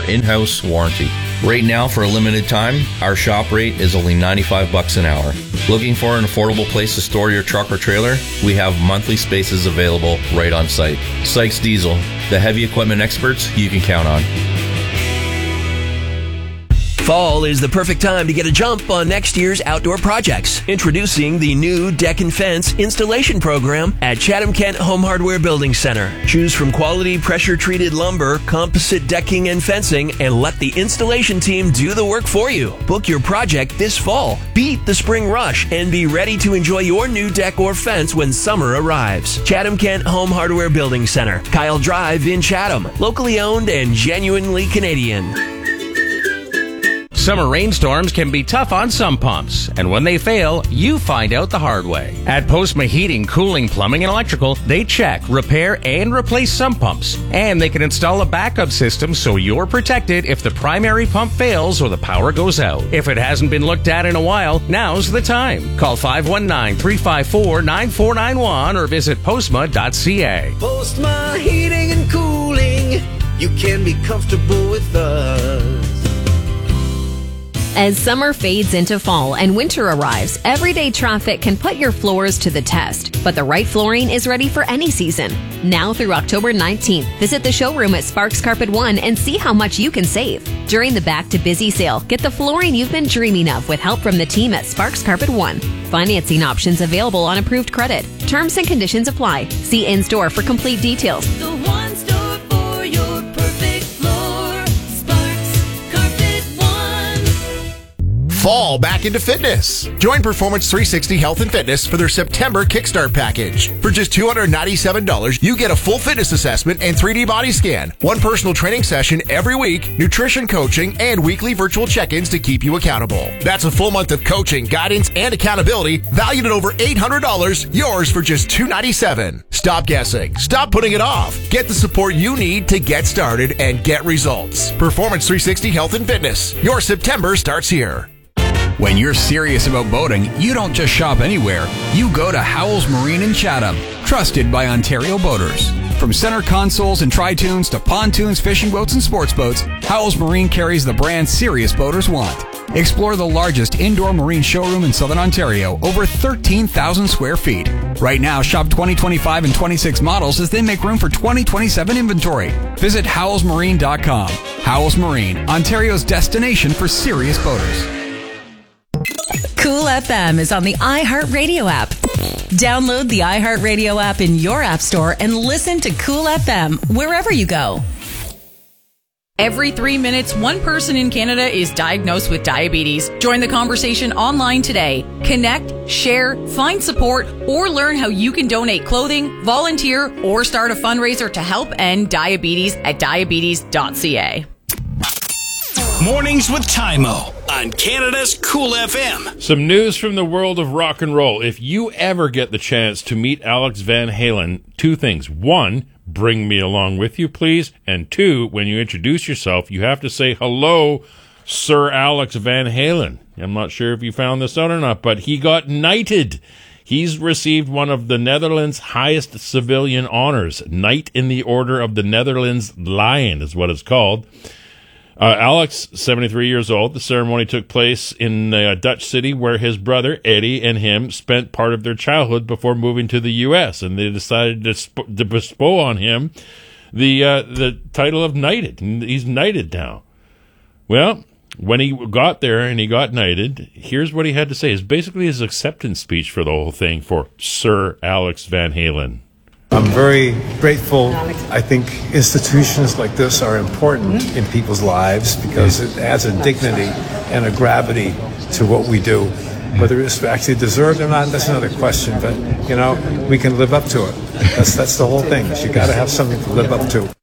our in-house warranty. Right now, for a limited time, our shop rate is only $95 an hour. Looking for an affordable place to store your truck or trailer? We have monthly spaces available right on site. Sykes Diesel, the heavy equipment experts you can count on. Fall is the perfect time to get a jump on next year's outdoor projects. Introducing the new Deck and Fence installation program at Chatham-Kent Home Hardware Building Center. Choose from quality pressure-treated lumber, composite decking and fencing, and let the installation team do the work for you. Book your project this fall. Beat the spring rush and be ready to enjoy your new deck or fence when summer arrives. Chatham-Kent Home Hardware Building Center, Kyle Drive in Chatham. Locally owned and genuinely Canadian. Summer rainstorms can be tough on some pumps, and when they fail, you find out the hard way. At Postma Heating, Cooling, Plumbing, and Electrical, they check, repair, and replace sump pumps. And they can install a backup system so you're protected if the primary pump fails or the power goes out. If it hasn't been looked at in a while, now's the time. Call 519-354-9491 or visit postma.ca. Postma Heating and Cooling, you can be comfortable with us. As summer fades into fall and winter arrives, everyday traffic can put your floors to the test. But the right flooring is ready for any season. Now through October 19th, visit the showroom at Sparks Carpet One and see how much you can save. During the Back to Busy sale, get the flooring you've been dreaming of with help from the team at Sparks Carpet One. Financing options available on approved credit. Terms and conditions apply. See in-store for complete details. The one store for your perfect floor. Sparks Carpet One. Fall back into fitness. Join Performance 360 Health and Fitness for their September Kickstart package. For just $297, you get a full fitness assessment and 3D body scan, one personal training session every week, nutrition coaching, and weekly virtual check-ins to keep you accountable. That's a full month of coaching, guidance, and accountability valued at over $800, yours for just $297. Stop guessing. Stop putting it off. Get the support you need to get started and get results. Performance 360 Health and Fitness. Your September starts here. When you're serious about boating, you don't just shop anywhere. You go to Howells Marine in Chatham, trusted by Ontario boaters. From center consoles and tri-tunes to pontoons, fishing boats, and sports boats, Howells Marine carries the brand serious boaters want. Explore the largest indoor marine showroom in Southern Ontario, over 13,000 square feet. Right now, shop 2025 and 26 models as they make room for 2027 inventory. Visit howellsmarine.com. Howells Marine, Ontario's destination for serious boaters. Cool FM is on the iHeartRadio app. Download the iHeartRadio app in your app store and listen to Cool FM wherever you go. Every 3 minutes, one person in Canada is diagnosed with diabetes. Join the conversation online today. Connect, share, find support, or learn how you can donate clothing, volunteer, or start a fundraiser to help end diabetes at diabetes.ca. Mornings with Tymo on Canada's Cool FM. Some news from the world of rock and roll. If you ever get the chance to meet Alex Van Halen, two things. One, bring me along with you, please. And two, when you introduce yourself, you have to say, hello, Sir Alex Van Halen. I'm not sure if you found this out or not, but he got knighted. He's received one of the Netherlands' highest civilian honors. Knight in the Order of the Netherlands Lion is what it's called. Alex, 73 years old. The ceremony took place in a Dutch city where his brother, Eddie, and him spent part of their childhood before moving to the U.S., and they decided to bestow on him the title of knighted. He's knighted now. Well, when he got there and he got knighted, here's what he had to say. It's basically his acceptance speech for the whole thing for Sir Alex Van Halen. I'm very grateful. I think institutions like this are important in people's lives because it adds a dignity and a gravity to what we do. Whether it's actually deserved or not, that's another question. But, you know, we can live up to it. That's the whole thing. You got to have something to live up to.